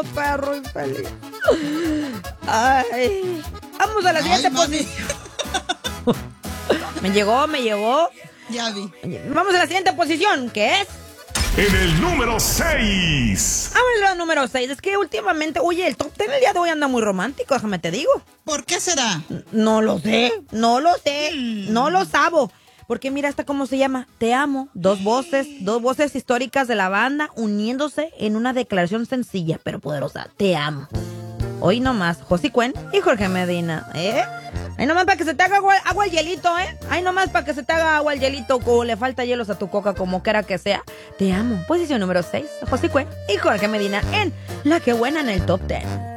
perro infeliz. Ay. Vamos a la siguiente posición. Me llegó. Ya vi. Vamos a la siguiente posición, que es... En el número 6. Vámonos al número 6. Es que últimamente, oye, el top 10 el día de hoy anda muy romántico, déjame te digo. ¿Por qué será? No lo sé. No lo sabo. Porque mira hasta cómo se llama. Te amo. Dos voces históricas de la banda uniéndose en una declaración sencilla pero poderosa. Te amo. Hoy nomás, José Cuen y Jorge Medina, ¿eh? Ahí nomás para que se te haga agua al hielito, ¿eh? Ahí nomás para que se te haga agua al hielito, como le falta hielos a tu coca, como quiera que sea. Te amo. Posición número 6, José Cuen y Jorge Medina en La Que Buena en el Top 10.